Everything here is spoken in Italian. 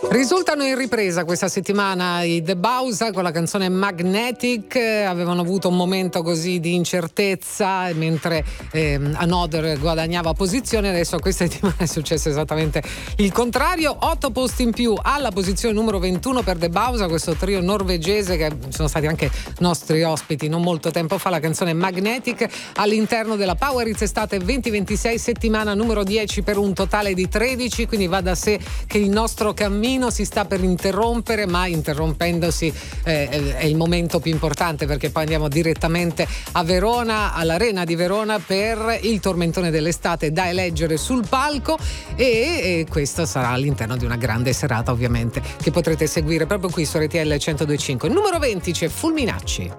Risultano in ripresa questa settimana i The Bausa con la canzone Magnetic. Avevano avuto un momento così di incertezza mentre Another guadagnava posizione. Adesso a questa settimana è successo esattamente il contrario. 8 posti in più alla posizione numero 21 per The Bausa, questo trio norvegese che sono stati anche nostri ospiti non molto tempo fa. La canzone Magnetic all'interno della Power Hits Estate 2026, settimana numero 10 per un totale di 13, quindi va da sé che il nostro cammino si sta per interrompere, ma interrompendosi è il momento più importante, perché poi andiamo direttamente a Verona, all'Arena di Verona, per il tormentone dell'estate da eleggere sul palco, e questo sarà all'interno di una grande serata ovviamente che potrete seguire proprio qui su RTL 102.5. Numero 20 c'è Fulminacci.